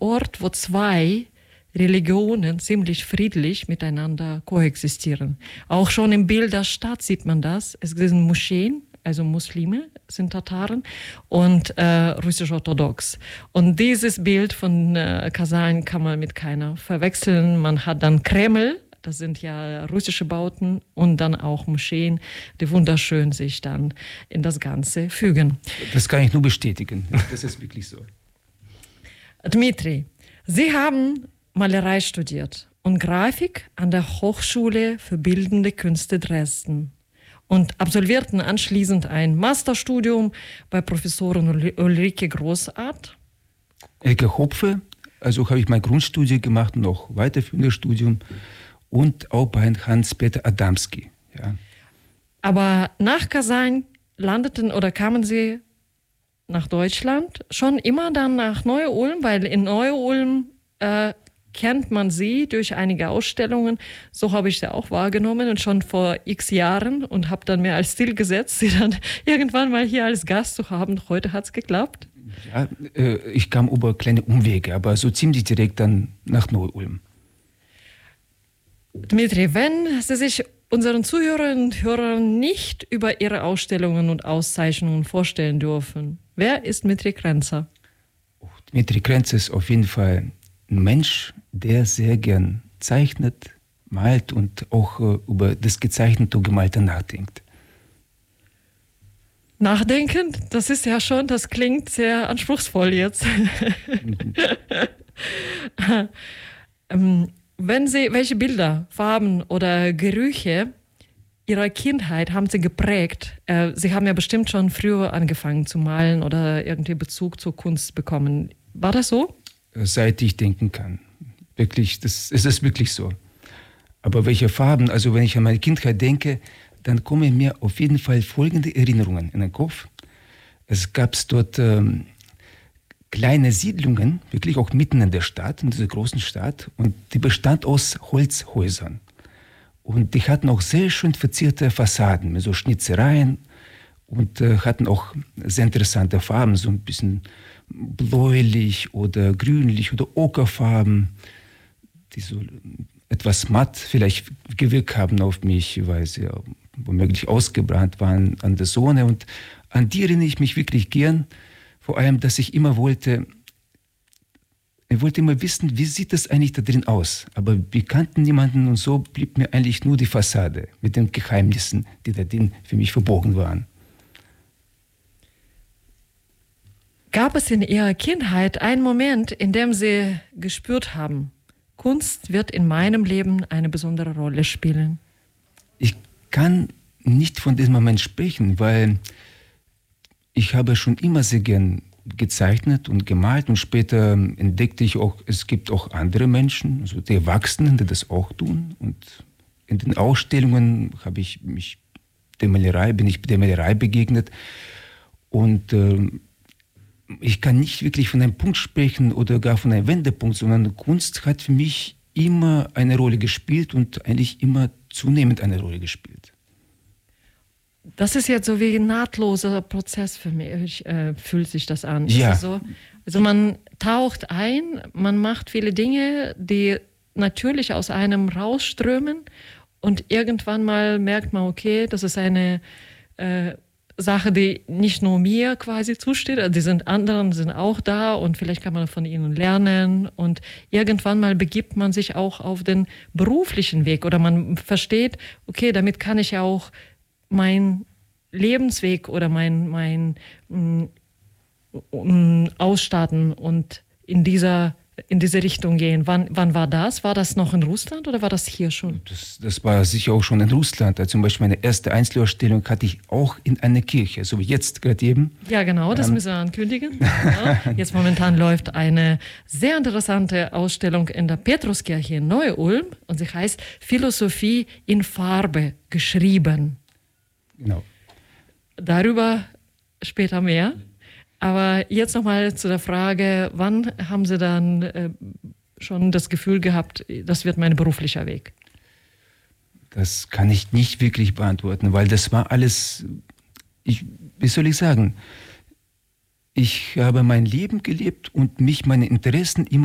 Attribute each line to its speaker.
Speaker 1: Ort, wo zwei Religionen ziemlich friedlich miteinander koexistieren. Auch schon im Bild der Stadt sieht man das. Es sind Moscheen, also Muslime sind Tataren und russisch-orthodox. Und dieses Bild von Kasan kann man mit keiner verwechseln. Man hat dann Kreml, das sind ja russische Bauten, und dann auch Moscheen, die wunderschön sich dann in das Ganze fügen.
Speaker 2: Das kann ich nur bestätigen. Das ist wirklich so.
Speaker 1: Dmitri, Sie haben Malerei studiert und Grafik an der Hochschule für Bildende Künste Dresden und absolvierten anschließend ein Masterstudium bei Professorin Ulrike Großart.
Speaker 2: Elke Hopfe, also habe ich mein Grundstudium gemacht, noch weiterführendes Studium und auch bei Hans-Peter Adamski. Ja.
Speaker 1: Aber nach Kasan kamen Sie nach Deutschland, schon immer dann nach Neu-Ulm, weil in Neu-Ulm kennt man Sie durch einige Ausstellungen. So habe ich sie auch wahrgenommen und schon vor x Jahren und habe dann mir als Ziel gesetzt, Sie dann irgendwann mal hier als Gast zu haben. Heute hat es geklappt.
Speaker 2: Ja, ich kam über kleine Umwege, aber so ziemlich direkt dann nach Neu-Ulm.
Speaker 1: Dmitri, wenn Sie sich unseren Zuhörerinnen und Hörern nicht über Ihre Ausstellungen und Auszeichnungen vorstellen dürfen, wer ist Dmitri Krenzer?
Speaker 2: Dmitri Krenzer ist auf jeden Fall ein Mensch, der sehr gern zeichnet, malt und auch über das Gezeichnete und Gemalte nachdenkt.
Speaker 1: Nachdenken, das ist ja schon, das klingt sehr anspruchsvoll jetzt. Welche Bilder, Farben oder Gerüche Ihrer Kindheit haben Sie geprägt? Sie haben ja bestimmt schon früher angefangen zu malen oder irgendwie Bezug zur Kunst bekommen. War das so?
Speaker 2: Seit ich denken kann. Wirklich, es ist wirklich so. Aber welche Farben, also wenn ich an meine Kindheit denke, dann kommen mir auf jeden Fall folgende Erinnerungen in den Kopf. Es gab dort kleine Siedlungen, wirklich auch mitten in der Stadt, in dieser großen Stadt, und die bestand aus Holzhäusern. Und die hatten auch sehr schön verzierte Fassaden mit so Schnitzereien und hatten auch sehr interessante Farben, so ein bisschen bläulich oder grünlich oder okerfarben, die so etwas matt vielleicht gewirkt haben auf mich, weil sie womöglich ausgebrannt waren an der Sonne. Und an die erinnere ich mich wirklich gern, vor allem, dass ich wollte immer wissen, wie sieht das eigentlich da drin aus. Aber wir kannten niemanden und so blieb mir eigentlich nur die Fassade mit den Geheimnissen, die da drin für mich verborgen waren.
Speaker 1: Gab es in Ihrer Kindheit einen Moment, in dem Sie gespürt haben, Kunst wird in meinem Leben eine besondere Rolle spielen?
Speaker 2: Ich kann nicht von diesem Moment sprechen, weil ich habe schon immer sehr gern gezeichnet und gemalt und später entdeckte ich auch, es gibt auch andere Menschen, also die Erwachsenen, die das auch tun. Und in den Ausstellungen bin ich der Malerei begegnet und ich kann nicht wirklich von einem Punkt sprechen oder gar von einem Wendepunkt, sondern Kunst hat für mich immer eine Rolle gespielt und eigentlich immer zunehmend eine Rolle gespielt.
Speaker 1: Das ist jetzt so wie ein nahtloser Prozess für mich, fühlt sich das an.
Speaker 2: Ja.
Speaker 1: Also man taucht ein, man macht viele Dinge, die natürlich aus einem rausströmen und irgendwann mal merkt man, okay, das ist eine Sache, die nicht nur mir quasi zusteht, also anderen sind auch da und vielleicht kann man von ihnen lernen und irgendwann mal begibt man sich auch auf den beruflichen Weg oder man versteht, okay, damit kann ich ja auch mein Lebensweg oder mein ausstatten und in diese Richtung gehen. Wann war das? War das noch in Russland oder war das hier schon?
Speaker 2: Das war sicher auch schon in Russland. Also zum Beispiel meine erste Einzelausstellung hatte ich auch in einer Kirche, so wie jetzt gerade eben.
Speaker 1: Ja, genau, das müssen wir ankündigen. Ja. Jetzt momentan läuft eine sehr interessante Ausstellung in der Petruskirche in Neu-Ulm und sie heißt Philosophie in Farbe geschrieben.
Speaker 2: Genau.
Speaker 1: Darüber später mehr. Aber jetzt nochmal zu der Frage, wann haben Sie dann schon das Gefühl gehabt, das wird mein beruflicher Weg?
Speaker 2: Das kann ich nicht wirklich beantworten, weil das war alles, wie soll ich sagen, ich habe mein Leben gelebt und meine Interessen immer